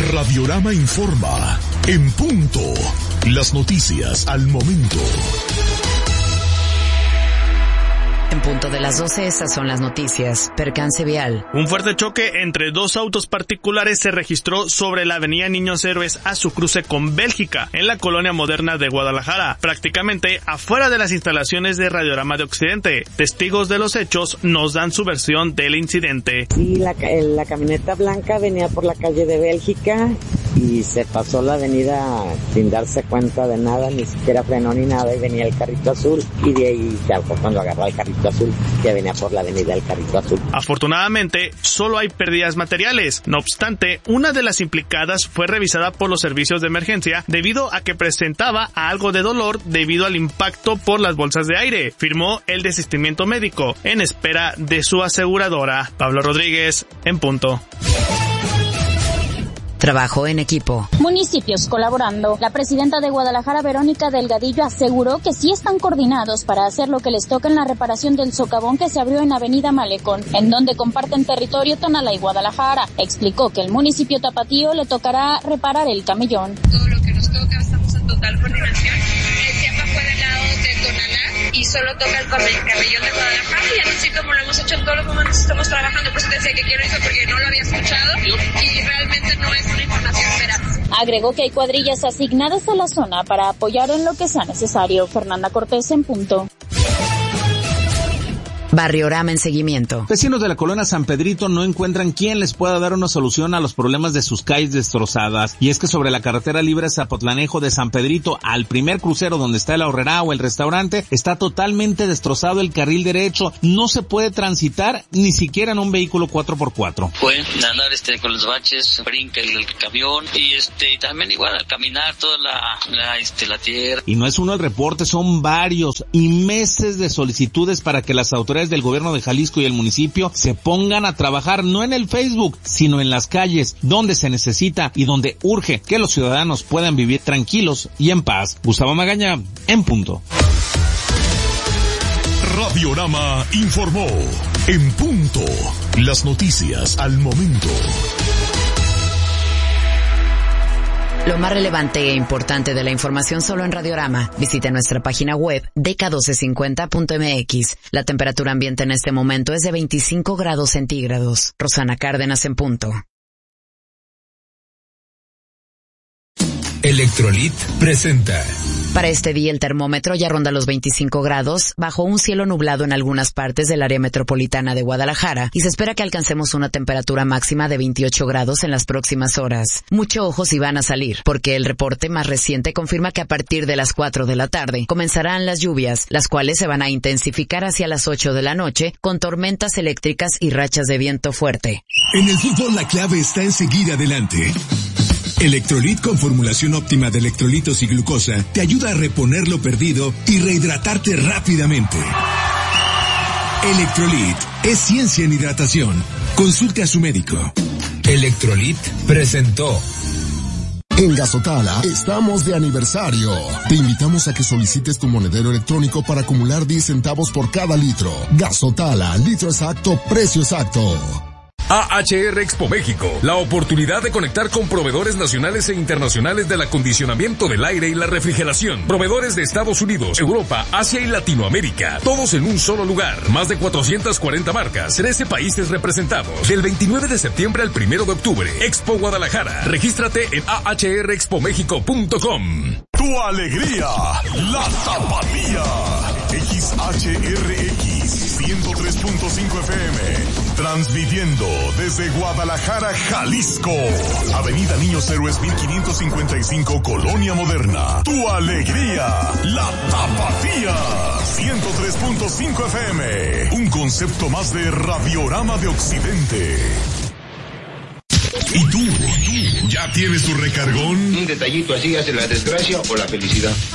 Radiorama informa, en punto. Las noticias al momento. En punto de las 12, estas son las noticias. Percance vial. Un fuerte choque entre dos autos particulares se registró sobre la avenida Niños Héroes a su cruce con Bélgica, en la colonia moderna de Guadalajara, prácticamente afuera de las instalaciones de Radiorama de Occidente. Testigos de los hechos nos dan su versión del incidente. Sí, la camioneta blanca venía por la calle de Bélgica y se pasó la avenida sin darse cuenta de nada, ni siquiera frenó ni nada, y venía el carrito azul, y de ahí ya fue cuando agarró el carrito azul, que venía por la avenida el carrito azul. Afortunadamente, solo hay pérdidas materiales. No obstante, una de las implicadas fue revisada por los servicios de emergencia debido a que presentaba algo de dolor debido al impacto por las bolsas de aire. Firmó el desistimiento médico en espera de su aseguradora. Pablo Rodríguez, en punto. Trabajo en equipo. Municipios colaborando. La presidenta de Guadalajara, Verónica Delgadillo, aseguró que sí están coordinados para hacer lo que les toca en la reparación del socavón que se abrió en Avenida Malecón, en donde comparten territorio Tonalá y Guadalajara. Explicó que el municipio tapatío le tocará reparar el camellón. Todo lo que nos toca, estamos en total coordinación. El tema fue del lado de Tonalá y solo toca el camellón de Guadalajara, y así como lo hemos hecho en todos los momentos estamos trabajando. Por eso te decía que quiero eso, porque no lo había escuchado y realmente no es una información veraz. Agregó que hay cuadrillas asignadas a la zona para apoyar en lo que sea necesario. Fernanda Cortés, en punto. Barriorama en seguimiento. Vecinos de la colonia San Pedrito no encuentran quién les pueda dar una solución a los problemas de sus calles destrozadas. Y es que sobre la carretera libre Zapotlanejo de San Pedrito al primer crucero donde está el Aurrerá o el restaurante, está totalmente destrozado el carril derecho. No se puede transitar ni siquiera en un vehículo 4x4. Pueden andar con los baches, brinca el camión y también igual al caminar toda la tierra. Y no es uno el reporte, son varios y meses de solicitudes para que las autoridades del gobierno de Jalisco y el municipio se pongan a trabajar no en el Facebook, sino en las calles, donde se necesita y donde urge que los ciudadanos puedan vivir tranquilos y en paz. Gustavo Magaña, en punto. Radiorama informó, en punto. Las noticias al momento. Lo más relevante e importante de la información solo en Radiorama. Visite nuestra página web dk1250.mx. La temperatura ambiente en este momento es de 25 grados centígrados. Rosana Cárdenas, en punto. Electrolit presenta. Para este día el termómetro ya ronda los 25 grados, bajo un cielo nublado en algunas partes del área metropolitana de Guadalajara, y se espera que alcancemos una temperatura máxima de 28 grados en las próximas horas. Mucho ojo si van a salir, porque el reporte más reciente confirma que a partir de las 4 de la tarde comenzarán las lluvias, las cuales se van a intensificar hacia las 8 de la noche, con tormentas eléctricas y rachas de viento fuerte. En el fútbol la clave está en seguir adelante. Electrolit con formulación óptima de electrolitos y glucosa te ayuda a reponer lo perdido y rehidratarte rápidamente. Electrolit es ciencia en hidratación. Consulte a su médico. Electrolit presentó. En Gasotala estamos de aniversario. Te invitamos a que solicites tu monedero electrónico para acumular 10 centavos por cada litro. Gasotala, litro exacto, precio exacto. AHR Expo México, la oportunidad de conectar con proveedores nacionales e internacionales del acondicionamiento del aire y la refrigeración. Proveedores de Estados Unidos, Europa, Asia y Latinoamérica, todos en un solo lugar. Más de 440 marcas, 13 países representados. Del 29 de septiembre al 1 de octubre, Expo Guadalajara. Regístrate en ahrexpomexico.com. Tu alegría, la tapatía. XHRX 103.5 FM. Transmitiendo desde Guadalajara, Jalisco. Avenida Niños Héroes 1555, Colonia Moderna. Tu alegría, la tapatía. 103.5 FM. Un concepto más de Radiorama de Occidente. ¿Y tú? ¿Ya tienes tu recargón? Un detallito así hace la desgracia o la felicidad.